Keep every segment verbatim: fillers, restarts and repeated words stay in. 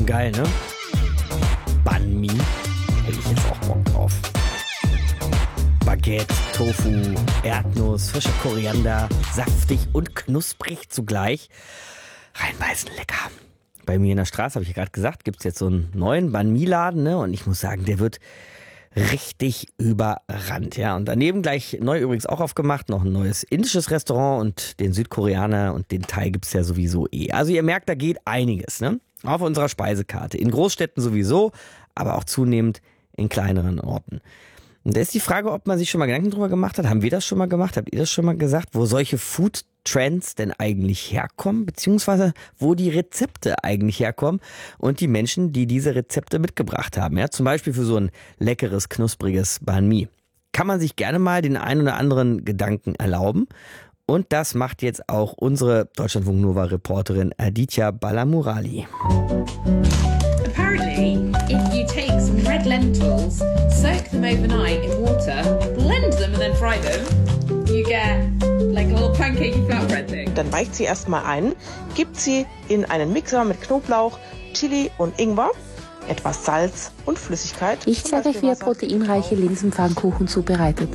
geil, ne? Banh Mi. Hätte ich jetzt auch Bock drauf. Baguette, Tofu, Erdnuss, frischer Koriander, saftig und knusprig zugleich. Reinbeißen, lecker. Bei mir in der Straße, habe ich ja gerade gesagt, gibt es jetzt so einen neuen Banh Mi-Laden, ne? Und ich muss sagen, der wird richtig überrannt, ja. Und daneben gleich neu übrigens auch aufgemacht, noch ein neues indisches Restaurant und den Südkoreaner und den Thai gibt's ja sowieso eh. Also ihr merkt, da geht einiges, ne? Auf unserer Speisekarte. In Großstädten sowieso, aber auch zunehmend in kleineren Orten. Und da ist die Frage, ob man sich schon mal Gedanken drüber gemacht hat. Haben wir das schon mal gemacht? Habt ihr das schon mal gesagt? Wo solche Food-Trends denn eigentlich herkommen? Beziehungsweise wo die Rezepte eigentlich herkommen und die Menschen, die diese Rezepte mitgebracht haben. Ja, zum Beispiel für so ein leckeres, knuspriges Banh Mi. Kann man sich gerne mal den einen oder anderen Gedanken erlauben. Und das macht jetzt auch unsere Deutschlandfunk Nova-Reporterin Aditya Balamurali. Apparently, if you take some red lentils, soak them overnight in water, blend them and then fry them, you get like a little pancakey flatbread thing. Dann weicht sie erstmal ein, gibt sie in einen Mixer mit Knoblauch, Chili und Ingwer, etwas Salz und Flüssigkeit. Ich habe vier proteinreiche Linsenpfannkuchen zubereitet.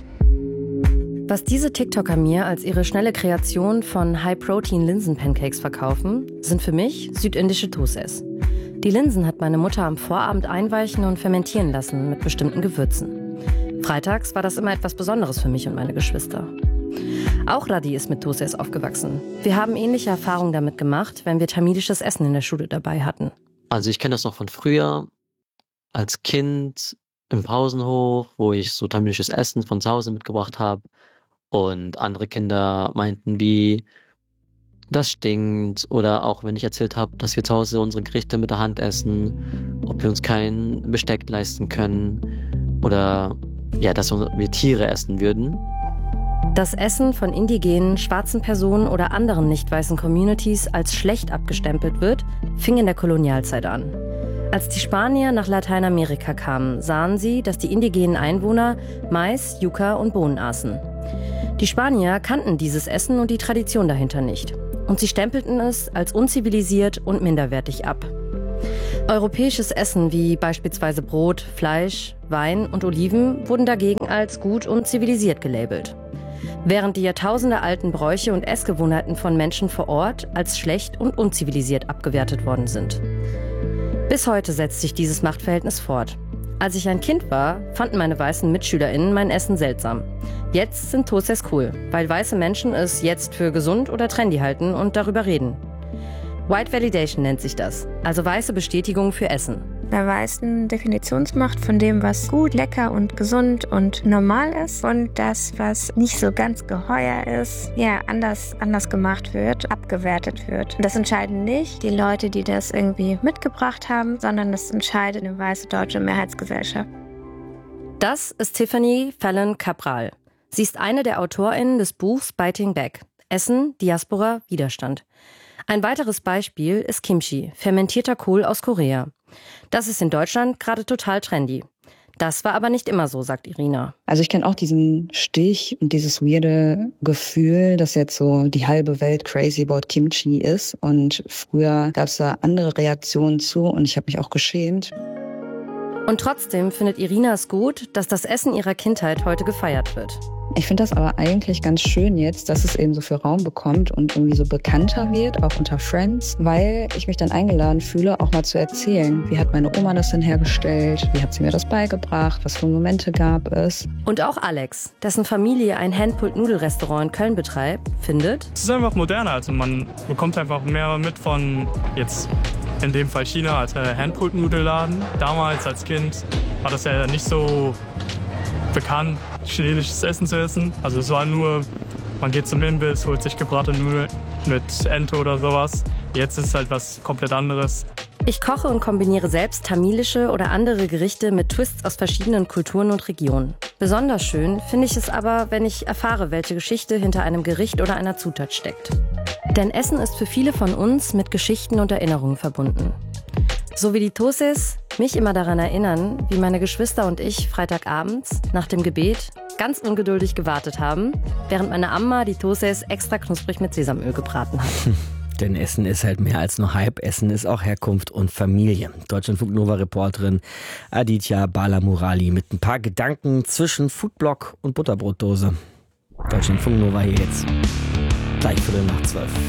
Was diese TikToker mir als ihre schnelle Kreation von High-Protein-Linsen-Pancakes verkaufen, sind für mich südindische Dosas. Die Linsen hat meine Mutter am Vorabend einweichen und fermentieren lassen mit bestimmten Gewürzen. Freitags war das immer etwas Besonderes für mich und meine Geschwister. Auch Radi ist mit Dosas aufgewachsen. Wir haben ähnliche Erfahrungen damit gemacht, wenn wir tamilisches Essen in der Schule dabei hatten. Also ich kenne das noch von früher, als Kind im Pausenhof, wo ich so tamilisches Essen von zu Hause mitgebracht habe. Und andere Kinder meinten wie, das stinkt. Oder auch wenn ich erzählt habe, dass wir zu Hause unsere Gerichte mit der Hand essen, ob wir uns kein Besteck leisten können. Oder ja, dass wir Tiere essen würden. Das Essen von indigenen, schwarzen Personen oder anderen nicht weißen Communities als schlecht abgestempelt wird, fing in der Kolonialzeit an. Als die Spanier nach Lateinamerika kamen, sahen sie, dass die indigenen Einwohner Mais, Yucca und Bohnen aßen. Die Spanier kannten dieses Essen und die Tradition dahinter nicht. Und sie stempelten es als unzivilisiert und minderwertig ab. Europäisches Essen wie beispielsweise Brot, Fleisch, Wein und Oliven wurden dagegen als gut und zivilisiert gelabelt. Während die jahrtausendealten Bräuche und Essgewohnheiten von Menschen vor Ort als schlecht und unzivilisiert abgewertet worden sind. Bis heute setzt sich dieses Machtverhältnis fort. Als ich ein Kind war, fanden meine weißen MitschülerInnen mein Essen seltsam. Jetzt sind Toasts cool, weil weiße Menschen es jetzt für gesund oder trendy halten und darüber reden. White Validation nennt sich das, also weiße Bestätigung für Essen. Bei Weißen Definitionsmacht von dem, was gut, lecker und gesund und normal ist und das, was nicht so ganz geheuer ist, ja, anders, anders gemacht wird, abgewertet wird. Und das entscheiden nicht die Leute, die das irgendwie mitgebracht haben, sondern das entscheidet eine weiße deutsche Mehrheitsgesellschaft. Das ist Tiffany Fallon Cabral. Sie ist eine der AutorInnen des Buchs Biting Back. Essen, Diaspora, Widerstand. Ein weiteres Beispiel ist Kimchi, fermentierter Kohl aus Korea. Das ist in Deutschland gerade total trendy. Das war aber nicht immer so, sagt Irina. Also ich kenne auch diesen Stich und dieses weirde Gefühl, dass jetzt so die halbe Welt crazy about Kimchi ist. Und früher gab es da andere Reaktionen zu und ich habe mich auch geschämt. Und trotzdem findet Irina es gut, dass das Essen ihrer Kindheit heute gefeiert wird. Ich finde das aber eigentlich ganz schön jetzt, dass es eben so viel Raum bekommt und irgendwie so bekannter wird, auch unter Friends, weil ich mich dann eingeladen fühle, auch mal zu erzählen, wie hat meine Oma das denn hergestellt, wie hat sie mir das beigebracht, was für Momente gab es. Und auch Alex, dessen Familie ein Handpulled-Nudelrestaurant in Köln betreibt, findet: Es ist einfach moderner, also man bekommt einfach mehr mit von jetzt in dem Fall China als Handpulled-Nudelladen. Damals als Kind war das ja nicht so bekannt, chinesisches Essen zu essen. Also es war nur, man geht zum Imbiss, holt sich gebratene Nudeln mit Ente oder sowas. Jetzt ist es halt was komplett anderes. Ich koche und kombiniere selbst tamilische oder andere Gerichte mit Twists aus verschiedenen Kulturen und Regionen. Besonders schön finde ich es aber, wenn ich erfahre, welche Geschichte hinter einem Gericht oder einer Zutat steckt. Denn Essen ist für viele von uns mit Geschichten und Erinnerungen verbunden. So wie die Toasts mich immer daran erinnern, wie meine Geschwister und ich Freitagabends nach dem Gebet ganz ungeduldig gewartet haben, während meine Amma die Toasts extra knusprig mit Sesamöl gebraten hat. Denn Essen ist halt mehr als nur Hype. Essen ist auch Herkunft und Familie. Deutschlandfunk Nova-Reporterin Aditya Balamurali mit ein paar Gedanken zwischen Foodblog und Butterbrotdose. Deutschlandfunk Nova hier jetzt. Gleich Viertel nach zwölf.